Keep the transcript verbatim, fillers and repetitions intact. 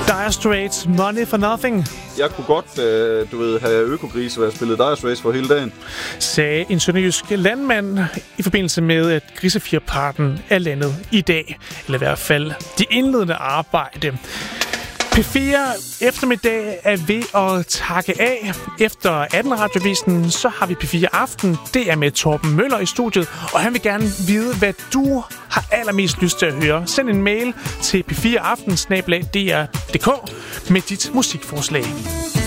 Dire Straits, Money for Nothing. Jeg kunne godt, øh, du ved, have økogrise, hvor jeg spillede Dire Straits for hele dagen. Sagde en sønderjysk landmand i forbindelse med, at grisefjerparten er landet i dag. Eller i hvert fald de indledende arbejde. P fire eftermiddag er ved at takke af. Efter atten radiovisen, så har vi P fire Aften. Det er med Torben Møller i studiet, og han vil gerne vide, hvad du har allermest lyst til at høre. Send en mail til p fire aften snabel-a d r punktum d k med dit musikforslag.